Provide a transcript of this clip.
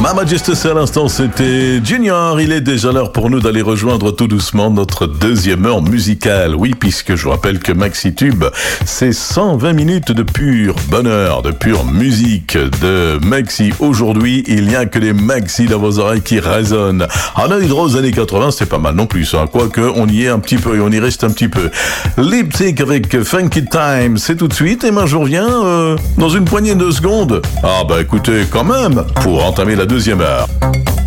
Majesté à l'instant, c'était Junior. Il est déjà l'heure pour nous d'aller rejoindre tout doucement notre deuxième heure musicale. Oui, puisque je vous rappelle que MaxiTube, c'est 120 minutes de pur bonheur, de pure musique de Maxi. Aujourd'hui, il n'y a que les Maxi dans vos oreilles qui résonnent. En œil droit aux années 80, c'est pas mal non plus, hein. Quoique, on y est un petit peu et on y reste un petit peu. Lip Sync avec Funky Time, c'est tout de suite. Et moi, je reviens dans une poignée de secondes. Ah bah écoutez, quand même, pour entamer la deuxième heure.